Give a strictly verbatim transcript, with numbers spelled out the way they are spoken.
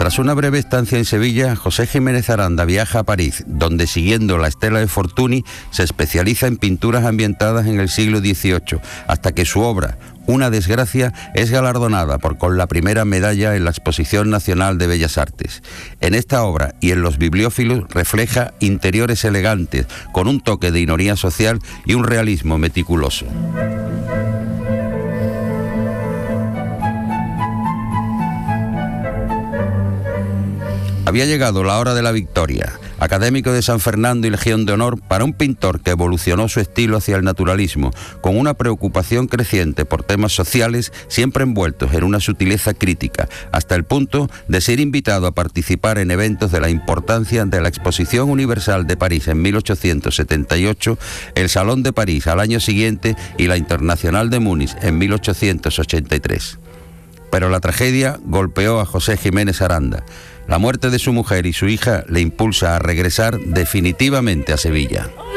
Tras una breve estancia en Sevilla, José Jiménez Aranda viaja a París, donde, siguiendo la estela de Fortuny, se especializa en pinturas ambientadas en el siglo dieciocho, hasta que su obra, Una desgracia, es galardonada por con la primera medalla en la Exposición Nacional de Bellas Artes. En esta obra y en Los bibliófilos refleja interiores elegantes, con un toque de ironía social y un realismo meticuloso. Había llegado la hora de la victoria. Académico de San Fernando y Legión de Honor, para un pintor que evolucionó su estilo hacia el naturalismo, con una preocupación creciente por temas sociales siempre envueltos en una sutileza crítica, hasta el punto de ser invitado a participar en eventos de la importancia de la Exposición Universal de París en mil ochocientos setenta y ocho, el Salón de París al año siguiente y la Internacional de Múnich en mil ochocientos ochenta y tres. Pero la tragedia golpeó a José Jiménez Aranda. La muerte de su mujer y su hija le impulsa a regresar definitivamente a Sevilla.